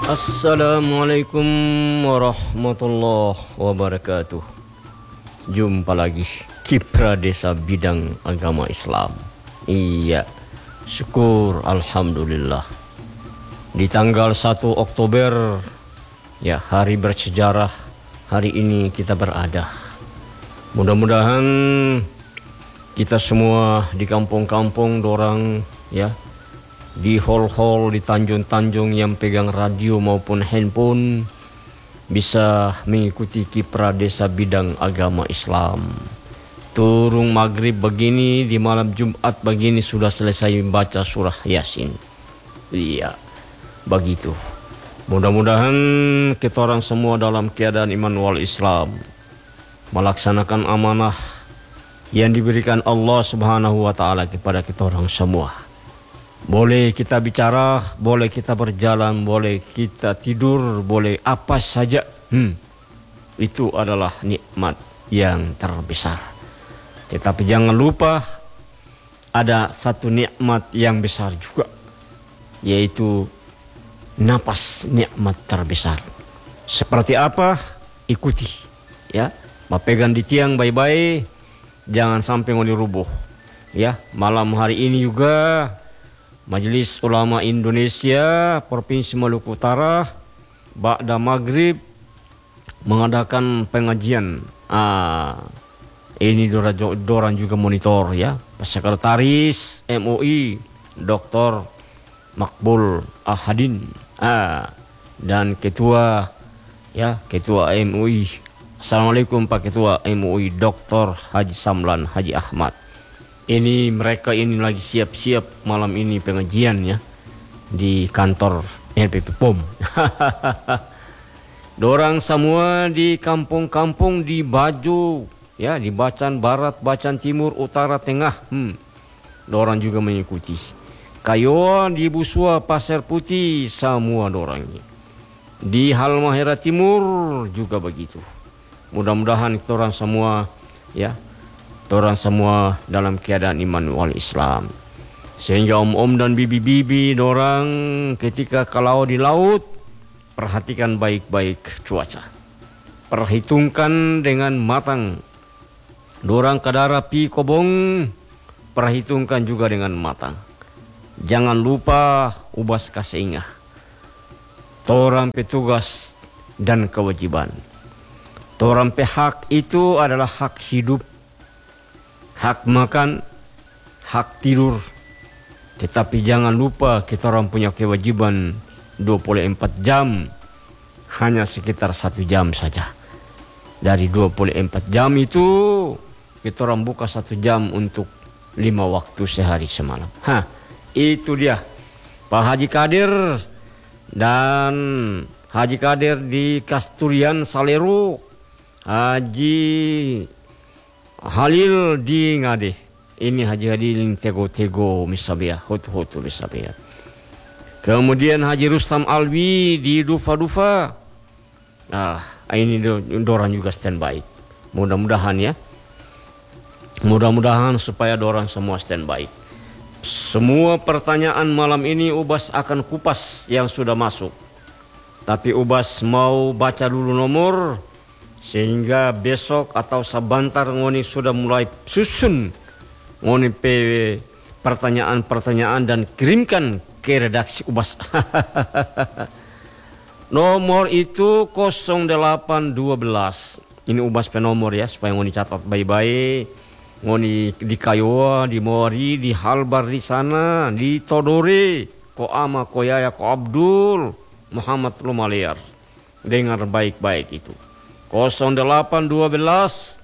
Assalamualaikum warahmatullahi wabarakatuh. Jumpa lagi Kiprah Desa Bidang Agama Islam. Iya, syukur alhamdulillah. Di tanggal 1 Oktober, ya, hari bersejarah, hari ini kita berada. Mudah-mudahan kita semua di kampung-kampung dorang, ya, di hall-hall, di tanjung-tanjung yang pegang radio maupun handphone bisa mengikuti Kiprah Desa Bidang Agama Islam. Turung maghrib begini, di malam Jumat begini sudah selesai membaca surah Yasin. Iya, begitu. Mudah-mudahan kita orang semua dalam keadaan iman wal Islam, melaksanakan amanah yang diberikan Allah Subhanahu wa taala kepada kita orang semua. Boleh kita bicara, boleh kita berjalan, boleh kita tidur, boleh apa saja. Itu adalah nikmat yang terbesar. Tetapi jangan lupa ada satu nikmat yang besar juga, yaitu napas, nikmat terbesar. Seperti apa? Ikuti, ya. Pegang di tiang baik-baik, jangan sampai mau dirubuh. Ya, malam hari ini juga Majelis Ulama Indonesia Provinsi Maluku Utara ba'da maghrib mengadakan pengajian. Ini dorang juga monitor, ya. Sekretaris MUI Dr. Makbul Ahadin, dan ketua, ya, ketua MUI. Assalamualaikum Pak Ketua MUI Dr. Haji Samlan Haji Ahmad. Ini mereka ini lagi siap-siap malam ini pengajian, ya, di kantor LPP POM. Dorang semua di kampung-kampung, di baju, ya, di Bacan Barat, Bacan Timur, Utara, Tengah. Dorang juga mengikuti. Kayoa di Busua, Pasir Putih, semua dorang ini. Di Halmahera Timur juga begitu. Mudah-mudahan kita orang semua, ya, orang semua dalam keadaan iman wal Islam. Sehingga om-om dan bibi-bibi dorang ketika kalau di laut, perhatikan baik-baik cuaca. Perhitungkan dengan matang. Dorang kadara pi kobong, perhitungkan juga dengan matang. Jangan lupa ubas kasingah. Torang petugas dan kewajiban. Torang hak itu adalah hak hidup, hak makan, hak tidur. Tetapi jangan lupa kita orang punya kewajiban 24 jam. Hanya sekitar 1 jam saja. Dari 24 jam itu kita orang buka 1 jam untuk 5 waktu sehari semalam. Itu dia Pak Haji Kadir dan Haji Kadir di Kasturian Salero, Haji Halil di Ngade. Ini Haji Halil Tego-Tego Misabia, Hotu-Hotu Misabia. Kemudian Haji Rustam Alwi di Dufa-Dufa. Ini dorang juga standby. Mudah-mudahan, ya. Mudah-mudahan supaya dorang semua standby. Semua pertanyaan malam ini Ubas akan kupas yang sudah masuk. Tapi Ubas mau baca dulu nomor, sehingga besok atau sabantar ngoni sudah mulai susun ngoni pertanyaan-pertanyaan dan kirimkan ke redaksi Ubas. Nomor itu 0812. Ini Ubas penomor, ya, supaya ngoni catat baik-baik. Ngoni di Kayoa, di Mori, di Halbar di sana, di Todore, ko Ama, ko Yaya, ko Abdul, Muhammad Lumaliar. Dengar baik-baik itu. 0812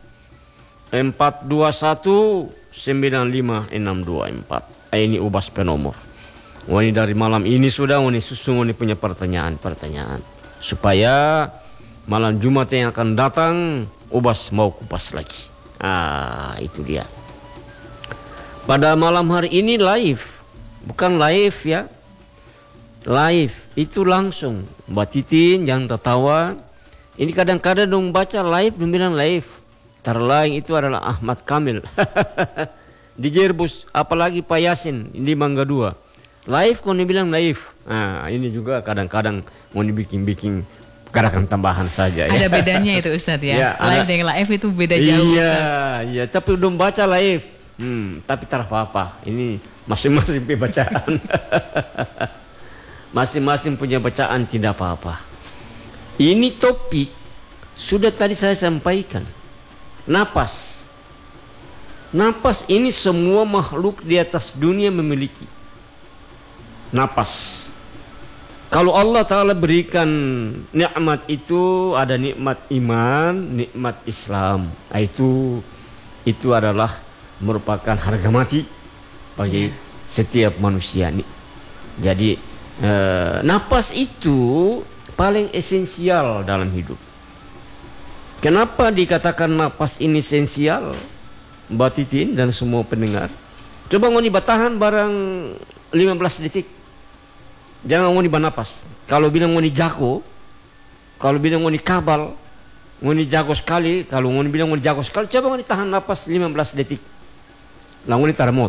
421 95624. Ini Ubas penomor. Ini dari malam ini sudah ini susun ini punya pertanyaan supaya malam Jumat yang akan datang Ubas mau kupas lagi. Itu dia. Pada malam hari ini live, bukan live, ya. Live itu langsung. Mbak Titin jangan tertawa. Ini kadang-kadang dong baca live, dong bilang live. Terlain itu adalah Ahmad Kamil. Di Jerbus, apalagi Pak Yasin di Mangga 2. Live kau bilang live. Nah, ini juga kadang-kadang mau dibikin gerakan tambahan saja ya. Ada bedanya itu Ustadz ya. Ya, Live dengan live itu beda jauh. Iya, iya. Tapi udah baca live. Tapi tak apa-apa. Ini masing-masing punya bacaan. Masing-masing punya bacaan, tidak apa-apa. Ini topik sudah tadi saya sampaikan. Napas. Napas ini semua makhluk di atas dunia memiliki. Napas. Kalau Allah Ta'ala berikan nikmat itu, ada nikmat iman, nikmat Islam. Itu adalah merupakan harga mati bagi setiap manusia. Jadi napas itu paling esensial dalam hidup. Kenapa dikatakan napas ini esensial? Mbak Titin dan semua pendengar, coba ngoni batahan barang 15 detik. Jangan ngoni banapas. Kalau bilang ngoni jago, kalau bilang ngoni kabal, ngoni jago sekali. Kalau ngoni bilang ngoni jago sekali, coba ngoni tahan napas 15 detik. Lah ngoni taramot.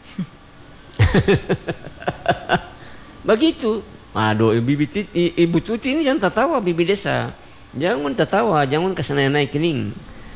Begitu. Aduh, Ibu Tuti ini jangan tertawa, bibi desa. Jangan tertawa, jangan kesana naik kening.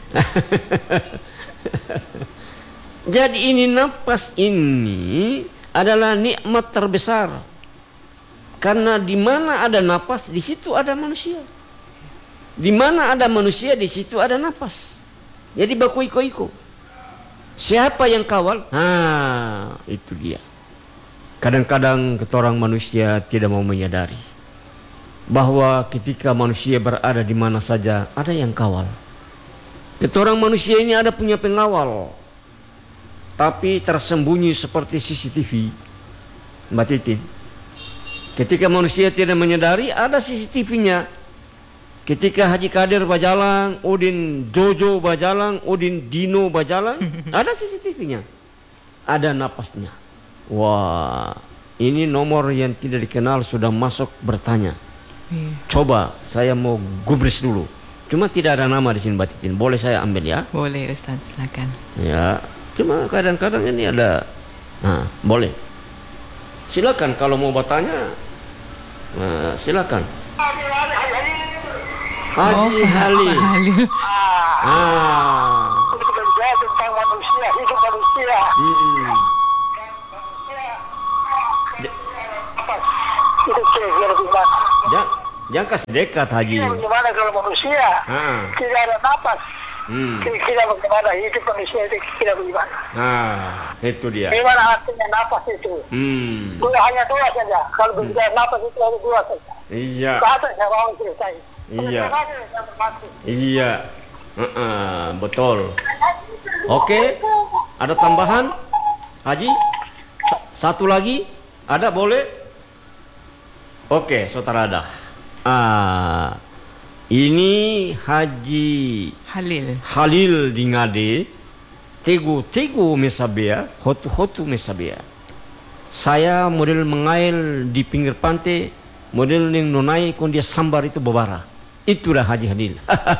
Jadi ini napas ini adalah nikmat terbesar. Karena di mana ada napas, di situ ada manusia. Di mana ada manusia, di situ ada napas. Jadi baku iko-iko. Siapa yang kawal? Itu dia. Kadang-kadang ketorang manusia tidak mau menyadari bahwa ketika manusia berada di mana saja, ada yang kawal. Ketorang manusia ini ada punya pengawal, tapi tersembunyi seperti CCTV. Mbak Titin, ketika manusia tidak menyadari, ada CCTV-nya. Ketika Haji Kadir bajalang, Udin Jojo bajalang, Udin Dino bajalang, ada CCTV-nya. Ada napasnya. Wah, ini nomor yang tidak dikenal sudah masuk bertanya. Coba saya mau gubris dulu. Cuma tidak ada nama di sini Mbak Titin. Boleh saya ambil ya? Boleh Ustaz, silakan. Ya, cuma kadang-kadang ini ada. Boleh. Silakan kalau mau bertanya. Silakan. Haji Halil. Tentang manusia, hidup manusia. Itu kira-kira gimana? Jangan kasih dekat Haji. Bagaimana kalau manusia tidak ada napas? Kira-kira bagaimana hidup manusia itu kira bagaimana? Itu dia. Gimana artinya napas itu? Hanya dua saja. Kalau berbicara napas itu hanya dua saja. Iya. Satu saya mau ceritain. Iya. Betul. Oke. Ada tambahan Haji? Satu lagi? Ada boleh? Oke, saudara ada. Ini Haji Halil di Ngade. Tego mesabea, hotu mesabea. Saya model mengail di pinggir pantai, model yang nonai kon dia sambar itu bobara. Itulah Haji Halil.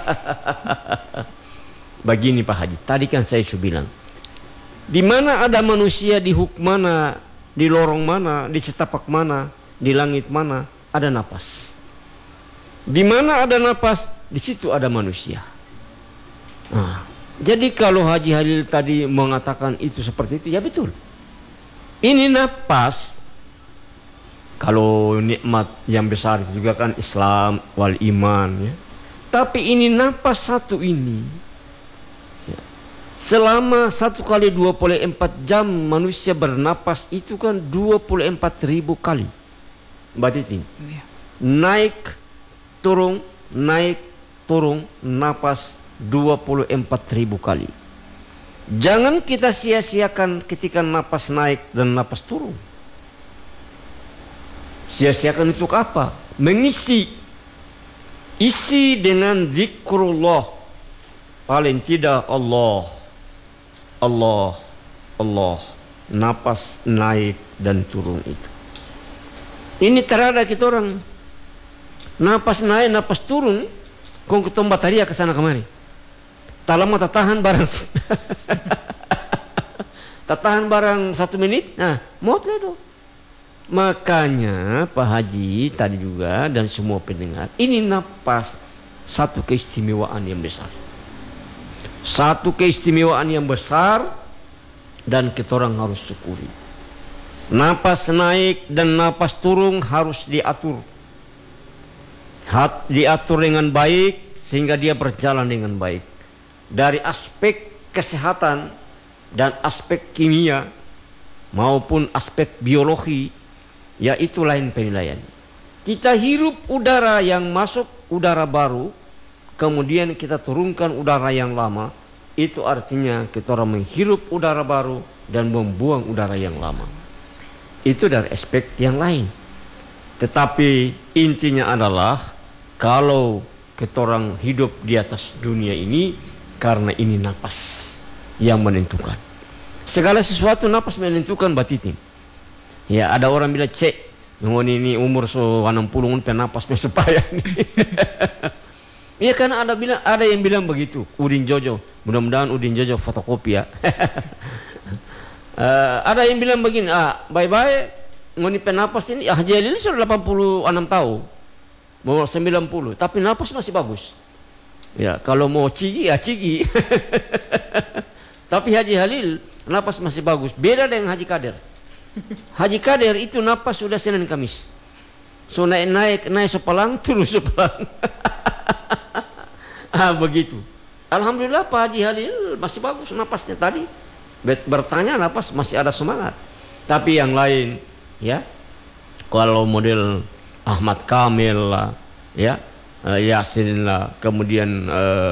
Begini Pak Haji, tadi kan saya sudah bilang, di mana ada manusia, di huk mana, di lorong mana, di setapak mana, di langit mana, ada napas. Di mana ada napas, di situ ada manusia. Jadi kalau Haji Halil tadi mengatakan itu seperti itu, ya betul. Ini napas. Kalau nikmat yang besar itu juga kan Islam wal iman ya. Tapi ini napas satu ini ya. Selama 1 kali 24 jam manusia bernapas itu kan 24.000 kali. Mbak Titin, naik turun napas 24.000 kali. Jangan kita sia-siakan ketika napas naik dan napas turun. Sia-siakan untuk apa? Mengisi. Isi dengan zikrullah. Paling tidak Allah. Napas naik dan turun itu. Ini terada kita orang. Napas naik, napas turun. Kong ketemu bataria ke sana kemari. Tak lama tahan barang. Tahan barang 1 menit. Maut lah dong. Makanya Pak Haji tadi juga dan semua pendengar, ini napas satu keistimewaan yang besar. Satu keistimewaan yang besar dan kita orang harus syukuri. Napas naik dan napas turun harus diatur. Diatur dengan baik sehingga dia berjalan dengan baik. Dari aspek kesehatan dan aspek kimia maupun aspek biologi, ya itu lain penilaian. Kita hirup udara yang masuk, udara baru, kemudian kita turunkan udara yang lama, itu artinya kita orang menghirup udara baru dan membuang udara yang lama. Itu dari aspek yang lain. Tetapi intinya adalah kalau kita orang hidup di atas dunia ini karena ini napas yang menentukan. Segala sesuatu napas menentukan batitin. Ya, ada orang bilang cek, ini umur 60 napas supaya nih. Iya, karena ada yang bilang begitu. Udin Jojo, mudah-mudahan Udin Jojo fotokopi ya. Ada yang bilang begini, bye-bye, ngoni penapas ini, Haji Halil sudah 86 tahun, mau 90, tapi napas masih bagus. Ya, kalau mau cigi, ya cigi. Tapi Haji Halil, napas masih bagus. Beda dengan Haji Kader. Haji Kader itu napas sudah Senin Kamis. So naik sepelang, turun sepelang. Begitu. Alhamdulillah Pak Haji Halil masih bagus napasnya tadi. Bertanya napas masih ada semangat. Tapi yang lain, ya, kalau model Ahmad Kamil lah, ya, Yasin lah, kemudian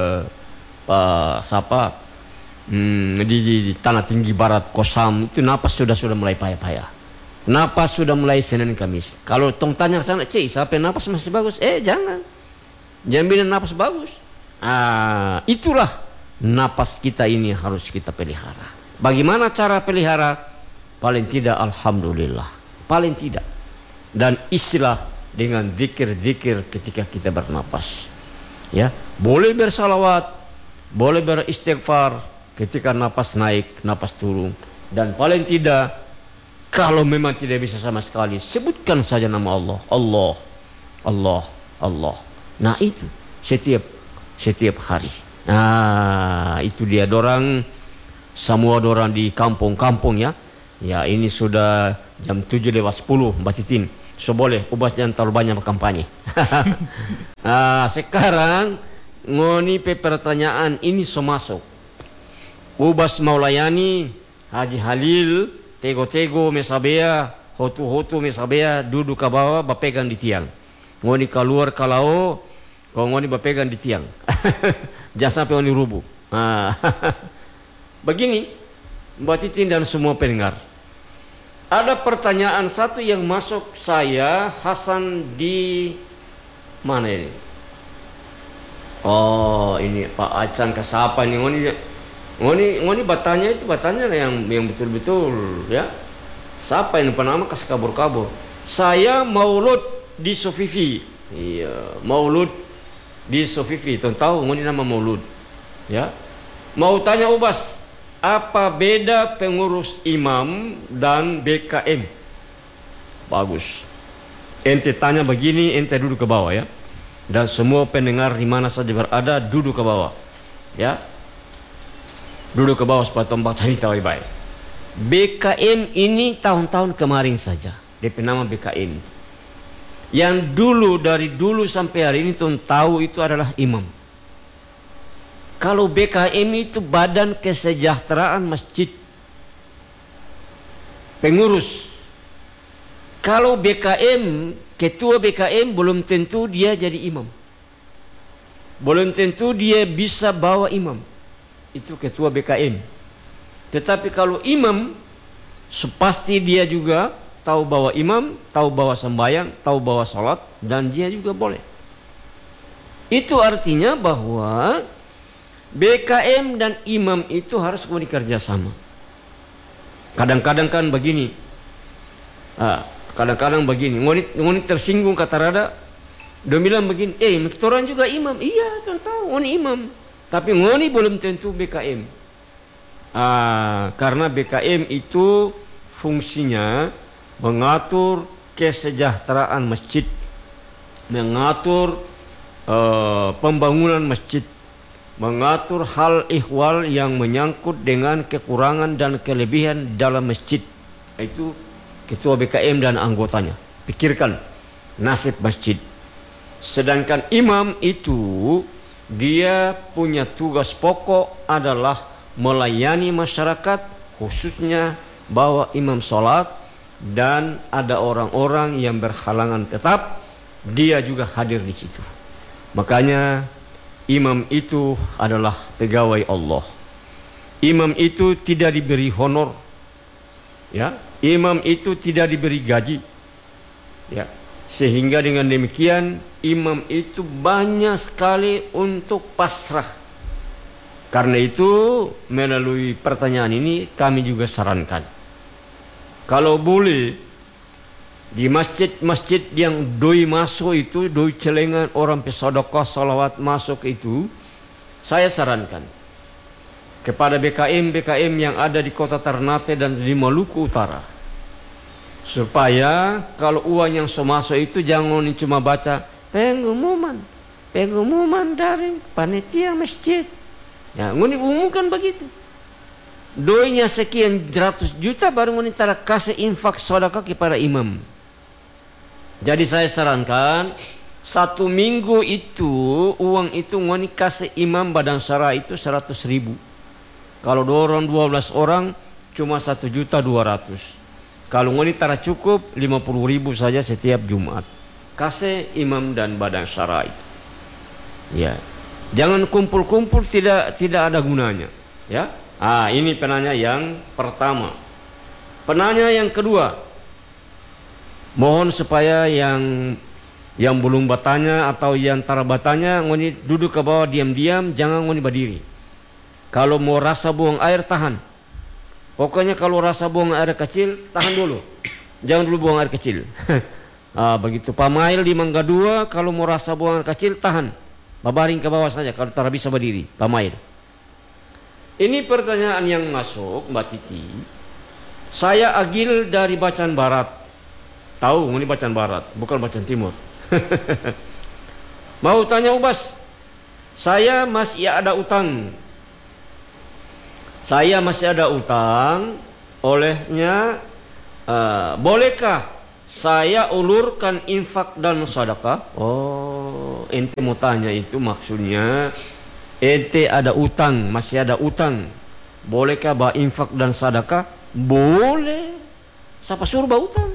di Tanah Tinggi Barat Kosam itu napas sudah mulai payah-payah. Napas sudah mulai Senin Kamis. Kalau tong tanya ke sana, siapa napas masih bagus? Jangan bilang napas bagus. Itulah napas kita ini harus kita pelihara. Bagaimana cara pelihara? Paling tidak alhamdulillah, paling tidak. Dan istilah dengan zikir-zikir ketika kita bernapas. Ya, boleh bersalawat, boleh beristighfar ketika napas naik, napas turun. Dan paling tidak, kalau memang tidak bisa sama sekali, sebutkan saja nama Allah. Allah, Allah, Allah. Nah itu setiap hari. Nah itu dia dorang, semua dorang di kampung-kampung ya. Ya ini sudah jam 7:10 Mbak Titin. So boleh ubah jangan terlalu banyak kampanye. Sekarang ngoni pertanyaan ini so masuk. Ubas Maulayani, Haji Halil, tego-tego mesabea, hotu-hotu mesabea, duduk ke bawah, bapegang di tiang. Ngoni keluar kalau, ngoni bapegang di tiang. Jangan sampai ngoni rubuh. Begini, Mbak Titin dan semua pendengar. Ada pertanyaan satu yang masuk saya, Hasan di mana ini? Oh, ini Pak Acan ke siapa ini? Ngoni batanya itu yang betul-betul ya. Siapa yang penama kasih kabur-kabur? Saya maulud di Sofifi. Iya, maulud di Sofifi. Tahu ngoni nama maulud. Ya. Mau tanya Ubas, apa beda pengurus imam dan BKM? Bagus. Ente tanya begini, ente duduk ke bawah ya. Dan semua pendengar di mana saja berada duduk ke bawah. Ya. Duduk ke bawah supaya tombak cari tahu baik. BKM ini tahun-tahun kemarin saja. DP nama BKM. Yang dulu dari dulu sampai hari ini tuh tahu itu adalah imam. Kalau BKM itu Badan Kesejahteraan Masjid. Pengurus. Kalau BKM, ketua BKM belum tentu dia jadi imam. Belum tentu dia bisa bawa imam. Itu ketua BKM. Tetapi kalau imam, sepasti dia juga tahu bawa imam, tahu bawa sembahyang, tahu bawa salat, dan dia juga boleh. Itu artinya bahwa BKM dan imam itu harus bekerja sama. Kadang-kadang kan begini. Kadang-kadang begini. Ngoni tersinggung kata rada. Dia bilang begini, kita orang juga imam. Iya, tahu ngoni imam. Tapi ngoni belum tentu BKM. Karena BKM itu fungsinya mengatur kesejahteraan masjid, mengatur pembangunan masjid, mengatur hal ihwal yang menyangkut dengan kekurangan dan kelebihan dalam masjid. Itu ketua BKM dan anggotanya. Pikirkan nasib masjid. Sedangkan imam itu dia punya tugas pokok adalah melayani masyarakat, khususnya bawa imam sholat, dan ada orang-orang yang berhalangan tetap, dia juga hadir di situ. Makanya imam itu adalah pegawai Allah. Imam itu tidak diberi honor, ya. Imam itu tidak diberi gaji, ya. Sehingga dengan demikian imam itu banyak sekali untuk pasrah. Karena itu melalui pertanyaan ini kami juga sarankan, kalau boleh di masjid-masjid yang doi masuk itu, doi celengan orang pesodokah salawat masuk itu, saya sarankan kepada BKM yang ada di kota Ternate dan di Maluku Utara, supaya kalau uang yang masuk itu jangan cuma baca pengumuman dari panitia masjid, ya ngoni umumkan begitu. Doinya sekian ratus juta baru ngoni tara kasih infak sedekah kepada imam. Jadi saya sarankan 1 minggu itu uang itu ngoni kasih imam badan syara itu 100.000. Kalau 12 orang cuma 1.200.000. Kalau ngoni tara cukup 50.000 saja setiap Jumat. Kasih imam dan badan syara itu. Ya. Jangan kumpul-kumpul tidak ada gunanya, ya. Ini penanya yang pertama. Penanya yang kedua, mohon supaya yang belum bertanya atau yang tara bertanya ngoni duduk ke bawah diam-diam, jangan ngoni berdiri. Kalau mau rasa buang air tahan. Pokoknya kalau rasa buang air kecil tahan dulu. Jangan dulu buang air kecil. Begitu pamail di Mangga 2, kalau mau rasa buang air kecil tahan. Babaring ke bawah saja kalau tara bisa berdiri, pamail. Ini pertanyaan yang masuk, Mbak Titi. Saya Agil dari Bacan Barat. Tahu ini Bacan Barat, bukan Bacan Timur. Mau tanya Ubas, saya masih ada utang. Olehnya bolehkah saya ulurkan infak dan sedekah? Oh, ente mau tanya itu maksudnya ente ada utang, masih ada utang. Bolehkah bah infak dan sedekah? Boleh. Siapa suruh bah utang?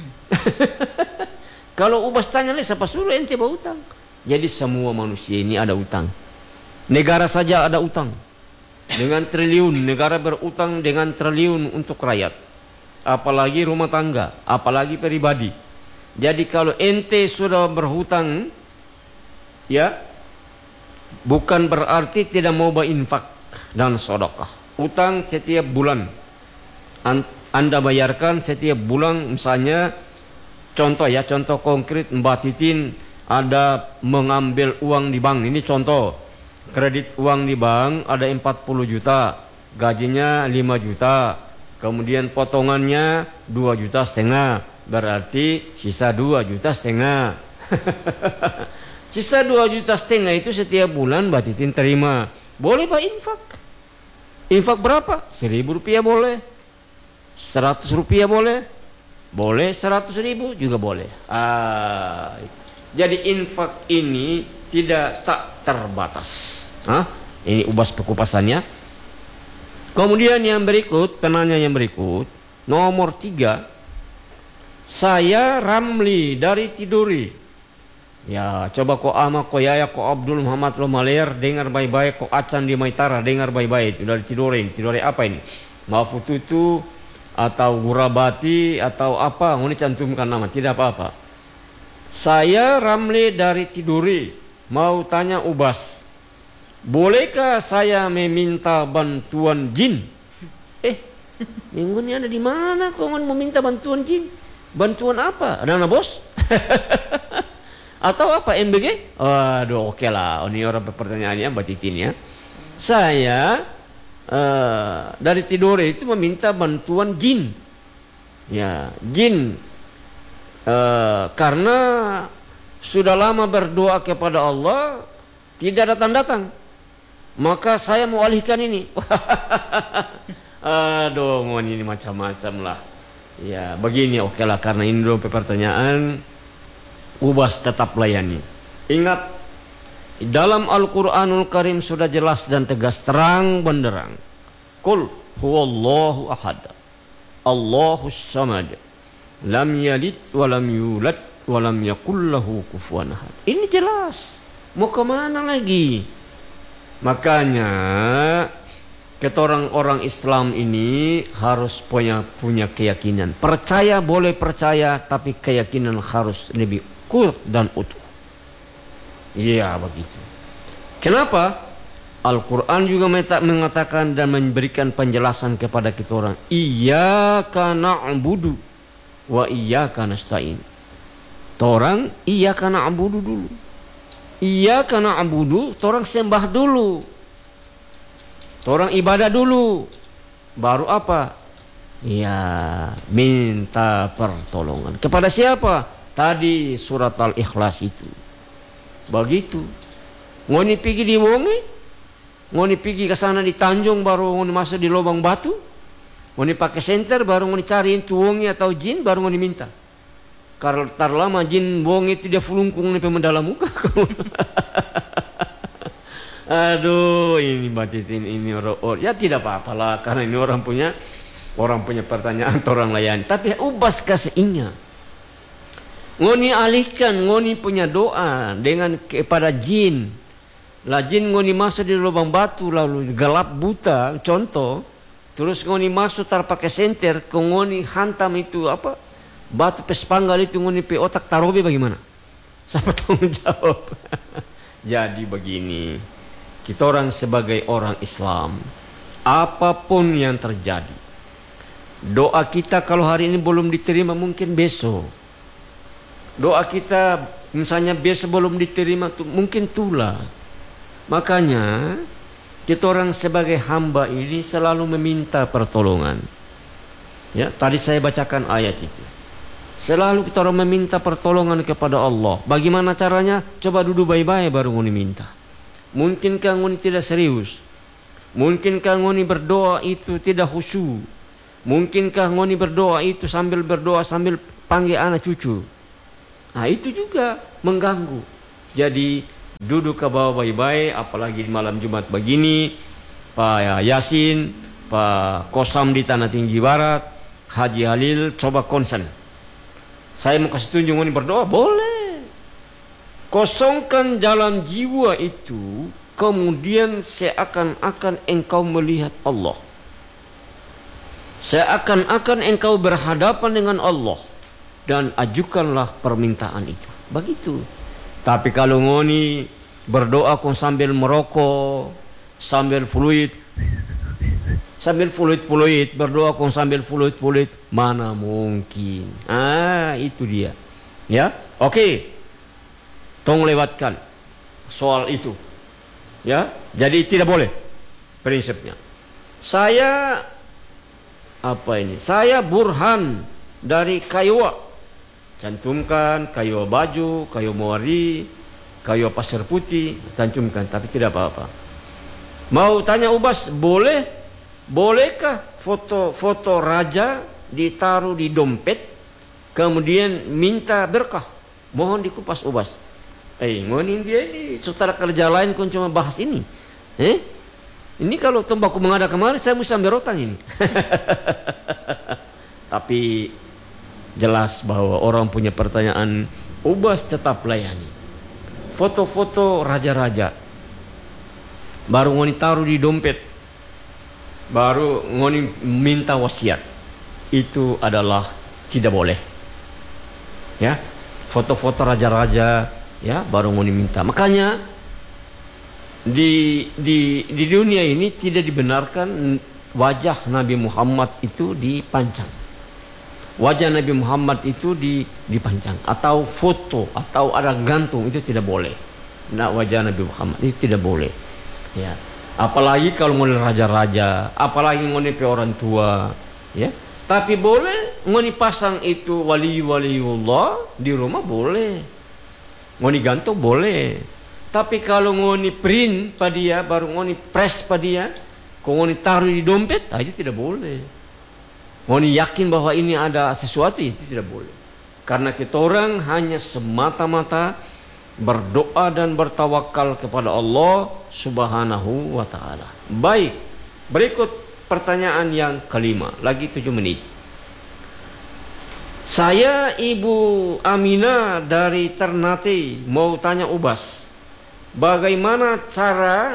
Kalau Ubas tanya leh, siapa suruh ente bah utang? Jadi semua manusia ini ada utang. Negara saja ada utang. Dengan triliun, negara berutang dengan triliun untuk rakyat. Apalagi rumah tangga, apalagi pribadi. Jadi kalau ente sudah berhutang, ya, bukan berarti tidak mau berinfak dan sedekah. Utang setiap bulan Anda bayarkan setiap bulan. Misalnya contoh konkret, Mbak Titin ada mengambil uang di bank. Ini contoh, kredit uang di bank ada 40 juta, gajinya 5 juta, kemudian potongannya 2,5 juta, berarti sisa 2,5 juta. Sisa 2,5 juta itu setiap bulan Mbak Titin terima. Boleh Pak infak. Infak berapa? 1.000 rupiah boleh, 100 rupiah boleh, 100.000 juga boleh. Jadi infak ini tak terbatas. Ini Ubas pekupasannya. Kemudian yang berikut, penanya yang berikut, nomor 3. Saya Ramli dari Tiduri. Ya, coba ko ama, ko yaya, ko Abdul Muhammad lo Maler, dengar baik-baik, ko Acan di Maitara, dengar baik-baik. Itu dari Tidore apa ini? Mafututu atau Gurabati atau apa? Ini cantumkan nama, tidak apa-apa. Saya Ramli dari Tidore, mau tanya Ubas, bolehkah saya meminta bantuan jin? Minggu ini ada di mana? Kau mau minta bantuan jin? Bantuan apa? Ada anak bos? Atau apa, MBG? Aduh, oke lah. Ini orang pertanyaannya Mbak Titin ya. Saya dari Tidore itu meminta bantuan jin. Ya, jin karena sudah lama berdoa kepada Allah tidak datang-datang, maka saya mau alihkan ini. Aduh, ini macam-macam lah. Ya, begini oke lah, karena ini dulu pertanyaan, ubas tetap layani. Ingat, dalam Al-Quranul Karim sudah jelas dan tegas, terang benderang. Qul huwallahu ahad, Allahus samad, lam yalid walam yulad walam yakul lahu kufuwan ahad. Ini jelas. Mau kemana lagi? Makanya kita orang Islam ini harus punya keyakinan. Percaya boleh percaya, tapi keyakinan harus lebih kuat dan utuh. Iya begitu. Kenapa? Al-Quran juga mengatakan dan memberikan penjelasan kepada kita orang. Iyyaka na'budu wa iyyaka nasta'in. Torang iyyaka na'budu dulu. Iyyaka na'budu, torang sembah dulu. Torang ibadah dulu. Baru apa? Ya, minta pertolongan. Kepada siapa? Tadi surat Al-Ikhlas itu. Begitu. Ngoni pergi di wongi, ngoni pergi ke sana di Tanjung, baru ngoni masuk di lubang batu. Ngoni pakai senter, baru ngoni cariin tu wongi atau jin, baru ngoni minta. Karena tar lama jin wongi itu dia fulungkung nih mendalam muka. Aduh, ini batitin ini orang. Ya tidak apa-apalah, karena ini orang punya pertanyaan, orang layan. Tapi ubas kasihnya. Ngoni alihkan, ngoni punya doa dengan kepada jin. Lah jin ngoni masuk di lubang batu lalu gelap buta, contoh. Terus ngoni masuk tar pakai senter, ngoni hantam itu apa? Batu pespanggal itu ngoni pe otak tarobe bagaimana? Siapa tanggung jawab? Jadi begini, kita orang sebagai orang Islam, apapun yang terjadi, doa kita kalau hari ini belum diterima mungkin besok. Doa kita misalnya besok belum diterima tuh mungkin tulah. Makanya kita orang sebagai hamba ini selalu meminta pertolongan. Ya, tadi saya bacakan ayat itu. Selalu kita orang meminta pertolongan kepada Allah. Bagaimana caranya? Coba duduk baik-baik baru ngoni minta. Mungkinkah ngoni tidak serius? Mungkinkah ngoni berdoa itu tidak khusyuk? Mungkinkah ngoni berdoa itu sambil berdoa sambil panggil anak cucu? Nah itu juga mengganggu. Jadi duduk ke bawah baik-baik, apalagi di malam Jumat begini. Pak Yasin, Pak Kosam di Tanah Tinggi Barat, Haji Halil, coba konsen. Saya mau kasih tunjuk ini berdoa, boleh. Kosongkan dalam jiwa itu, kemudian seakan-akan engkau melihat Allah. Seakan-akan engkau berhadapan dengan Allah. Dan ajukanlah permintaan itu. Begitu. Tapi kalau ngoni berdoa kau sambil merokok, sambil fluid, berdoa kau sambil fluid, mana mungkin. Itu dia. Ya, oke. Tolong lewatkan soal itu. Ya, jadi tidak boleh prinsipnya. Saya Burhan dari Kayuwa. Cantumkan Kayuwa Baju, Kayuwa Mawari, Kayuwa Pasir Putih, cantumkan, tapi tidak apa-apa. Mau tanya ubas, bolehkah foto raja ditaruh di dompet, kemudian minta berkah? Mohon dikupas ubas. Ngonin dia ini saudara kerja lain kun cuma bahas ini. Ini kalau tembaku mengada kemarin saya mesti ambil rotang ini. Tapi jelas bahwa orang punya pertanyaan, ubas tetap layani. Foto-foto raja-raja baru ngoni taruh di dompet, baru ngoni minta wasiat, itu adalah tidak boleh. Ya, foto-foto raja-raja, ya baru ngoni minta. Makanya di dunia ini tidak dibenarkan wajah Nabi Muhammad itu dipajang. Wajah Nabi Muhammad itu dipajang atau foto atau ada gantung, itu tidak boleh. Nah, wajah Nabi Muhammad itu tidak boleh. Ya, apalagi kalau ngoni raja-raja, apalagi ngoni pe orang tua, ya. Tapi boleh ngoni pasang itu waliullah di rumah boleh, ngoni gantung boleh. Tapi kalau ngoni print pada dia, baru ngoni press pada dia, kalau ngoni taruh di dompet, itu tidak boleh. Ngoni yakin bahwa ini ada sesuatu, itu tidak boleh. Karena kita orang hanya semata-mata berdoa dan bertawakal kepada Allah Subhanahu wa ta'ala. Baik, berikut pertanyaan yang kelima, lagi 7 menit. Saya Ibu Aminah dari Ternate mau tanya Ubas, bagaimana cara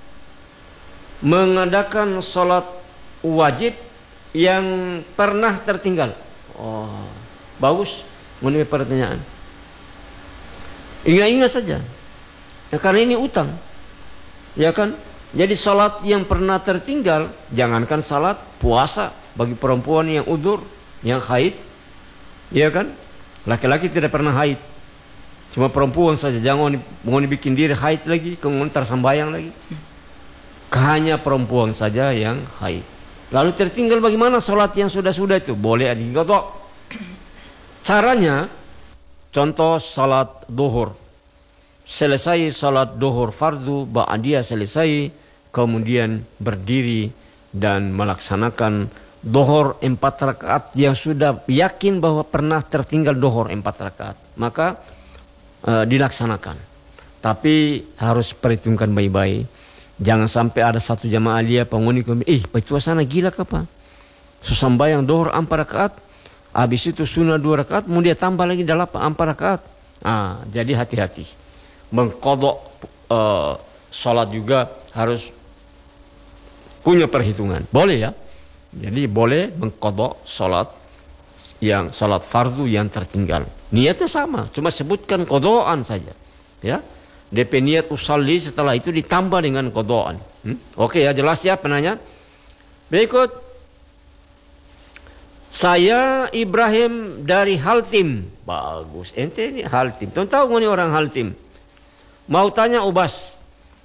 mengadakan sholat wajib yang pernah tertinggal? Oh, bagus, ini pertanyaan. Ingat-ingat saja, ya, karena ini utang, ya kan? Jadi sholat yang pernah tertinggal, jangankan sholat puasa bagi perempuan yang udur, yang haid, ya kan? Laki-laki tidak pernah haid, cuma perempuan saja. Jangan mau dibikin diri haid lagi, kemudian tersambayang lagi. Hanya perempuan saja yang haid. Lalu tertinggal bagaimana sholat yang sudah-sudah itu? Boleh digodok. Caranya, contoh sholat duhur. Selesai sholat duhur fardu, ba'diyah selesai, kemudian berdiri dan melaksanakan duhur 4 rakaat yang sudah yakin bahwa pernah tertinggal duhur 4 rakaat. Maka dilaksanakan. Tapi harus perhitungkan baik-baik. Jangan sampai ada satu jamaah dia penghuni itu sana gila kapa? Susambayang duhur 4 rakaat, habis itu sunnah 2 rakaat, mau dia tambah lagi 4 rakaat. Jadi hati-hati. Mengkodok sholat juga harus punya perhitungan. Boleh ya. Jadi boleh mengkodok sholat yang sholat fardu yang tertinggal. Niatnya sama, cuma sebutkan kodokan saja. Ya. DP niat usalli, setelah itu ditambah dengan kodokan. Oke ya, jelas ya penanya. Berikut, saya Ibrahim dari Haltim. Bagus, ente ini Haltim. Tuan tahu ini orang Haltim. Mau tanya Ubas,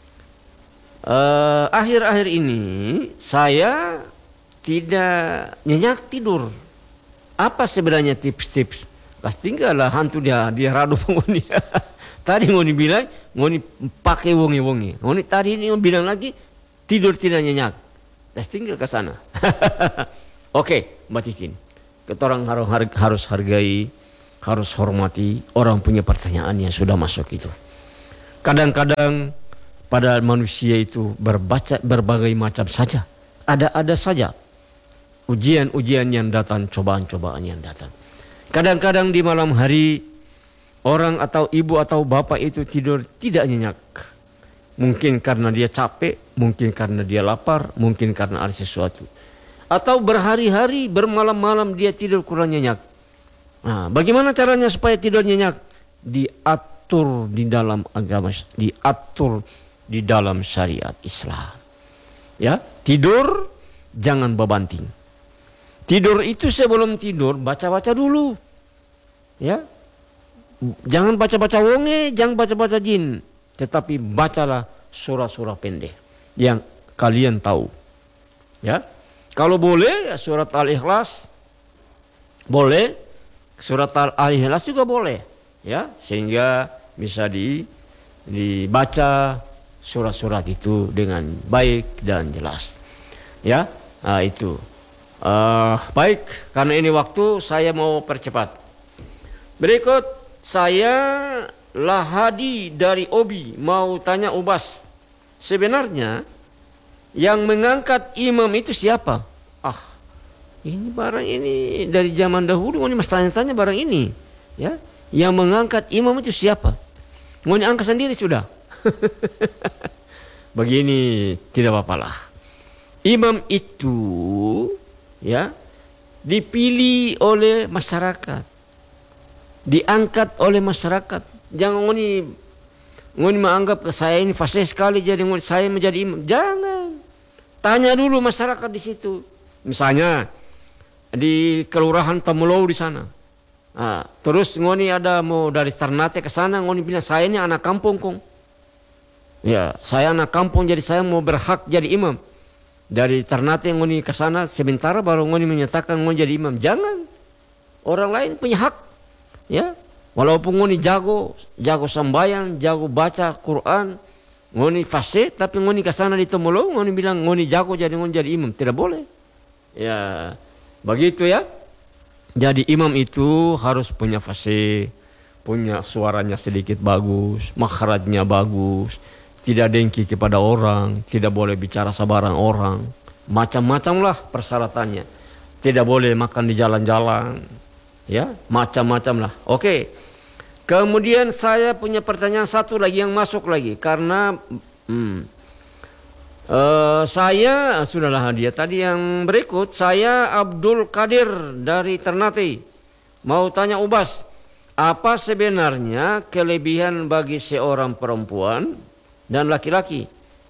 akhir-akhir ini saya tidak nyenyak tidur. Apa sebenarnya tips-tips? Tinggallah hantu dia radu penghuni. Tadi ngoni bilang ngoni pakai wongi-wongi. Ngoni tadi ini bilang lagi tidur tidak nyenyak. Tinggal ke sana. Oke, Mbak Titin. Kita orang harus hargai, harus hormati orang punya pertanyaan yang sudah masuk itu. Kadang-kadang pada manusia itu berbagai macam saja. Ada saja ujian-ujian yang datang, cobaan-cobaan yang datang. Kadang-kadang di malam hari orang atau ibu atau bapak itu tidur tidak nyenyak. Mungkin karena dia capek, mungkin karena dia lapar, mungkin karena ada sesuatu. Atau berhari-hari, bermalam-malam dia tidur kurang nyenyak. Bagaimana caranya supaya tidur nyenyak? Diatur di dalam agama, diatur di dalam syariat Islam. Ya, tidur jangan bebanting. Tidur itu sebelum tidur baca-baca dulu. Ya. Jangan baca-baca wonge, jangan baca-baca jin, tetapi bacalah surah-surah pendek yang kalian tahu. Ya. Kalau boleh surat Al-Ikhlas boleh, surat Al-Ikhlas juga boleh. Ya, sehingga bisa dibaca surat-surat itu dengan baik dan jelas. Ya, itu. Baik, karena ini waktu saya mau percepat. Berikut, saya Lahadi dari Obi mau tanya Ubas, sebenarnya yang mengangkat imam itu siapa? Ini barang ini dari zaman dahulu, ini mas tanya-tanya barang ini. Ya, yang mengangkat imam itu siapa? Mau diangkat sendiri sudah. Begini, tidak apa-apa lah. Imam itu ya dipilih oleh masyarakat, diangkat oleh masyarakat. Jangan ngoni menganggap saya ini fasih sekali jadi saya menjadi imam. Jangan. Tanya dulu masyarakat di situ. Misalnya di kelurahan Temulau di sana. Terus ngoni ada mau dari Ternate ke sana, ngoni bilang saya ini anak kampung kong. Ya, saya anak kampung jadi saya mau berhak jadi imam. Dari Ternate ngoni ke sana sebentar baru ngoni menyatakan ngoni jadi imam. Jangan. Orang lain punya hak, ya. Walaupun ngoni jago sembahyang, jago baca Quran, ngoni fasih, tapi ngoni kesana di Tomolo, ngoni bilang ngoni jago jadi ngoni jadi imam, tidak boleh. Ya, begitu ya. Jadi imam itu harus punya fasih, punya suaranya sedikit bagus, makhrajnya bagus, tidak dengki kepada orang, tidak boleh bicara sabaran orang, macam-macam lah persyaratannya. Tidak boleh makan di jalan-jalan, ya, macam-macam lah. Oke. Kemudian saya punya pertanyaan satu lagi yang masuk lagi karena saya sudahlah dia tadi yang berikut. Saya Abdul Qadir dari Ternate. Mau tanya Ubas, apa sebenarnya kelebihan bagi seorang perempuan dan laki-laki?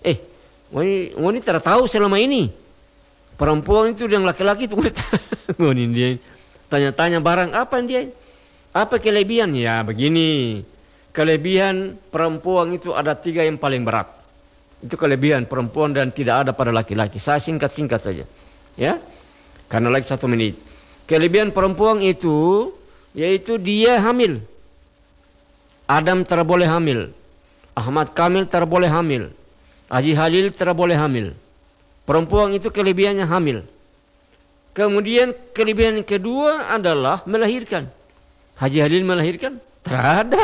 Ngoni tidak tahu selama ini. Perempuan itu dan laki-laki itu ngoni dia tanya-tanya barang apa dia? Apa kelebihan? Ya begini, kelebihan perempuan itu ada 3 yang paling berat. Itu kelebihan perempuan dan tidak ada pada laki-laki. Saya singkat-singkat saja, ya, karena lagi 1 menit. Kelebihan perempuan itu yaitu dia hamil. Adam tidak boleh hamil, Ahmad Kamil tidak boleh hamil, Haji Halil tidak boleh hamil. Perempuan itu kelebihannya hamil. Kemudian kelebihan yang kedua adalah melahirkan. Haji Halil melahirkan? Tidak ada.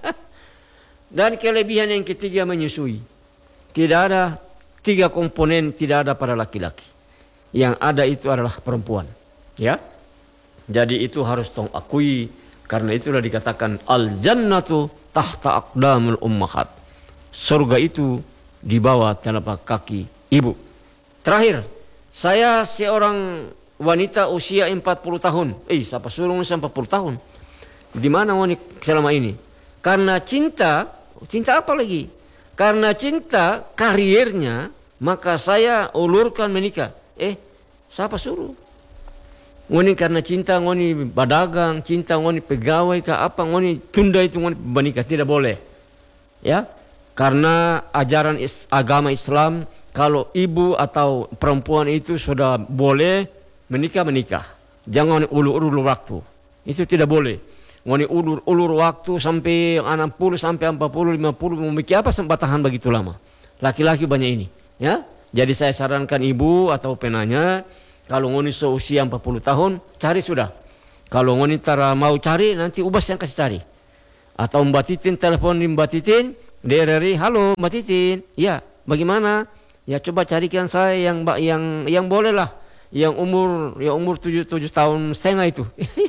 Dan kelebihan yang ketiga menyusui. Tidak ada 3 komponen, tidak ada pada laki-laki. Yang ada itu adalah perempuan. Ya. Jadi itu harus tong akui. Karena itulah dikatakan al-jannatu tahta aqdamul ummahat. Surga itu di bawah telapak kaki ibu. Terakhir, saya seorang wanita usia 40 tahun. Siapa suruh usia 40 tahun? Di mana wanita selama ini? Karena cinta apa lagi? Karena cinta karirnya, maka saya ulurkan menikah. Siapa suruh? Ngoni karena cinta, ngoni badagang, cinta ngoni pegawai kah apa, ngoni tunda itu ngoni menikah, tidak boleh. Ya, karena ajaran agama Islam, kalau ibu atau perempuan itu sudah boleh menikah. Jangan ulur-ulur waktu. Itu tidak boleh. Ngoni ulur waktu sampai 60 sampai 40 50 memikir apa sembatahan begitu lama. Laki-laki banyak ini, ya. Jadi saya sarankan ibu atau penanya, kalau ngoni seusia 40 tahun, cari sudah. Kalau ngoni mau cari, nanti Ubas yang kasih cari. Atau Mbak Titin, telepon di Mbak Titin, DRRI, halo Mbak Titin, ya bagaimana? Ya coba carikan saya yang boleh lah, yang umur 7 tahun setengah itu.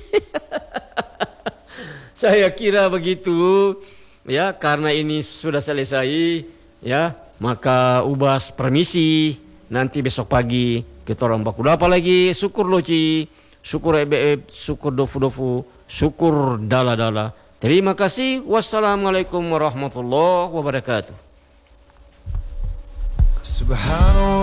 Saya kira begitu, ya, karena ini sudah selesai, ya, maka Ubas permisi. Nanti besok pagi kita orang baku apa lagi, syukur loci, syukur syukur dofu, syukur dala. Terima kasih. Wassalamualaikum warahmatullahi wabarakatuh. Subhanallah.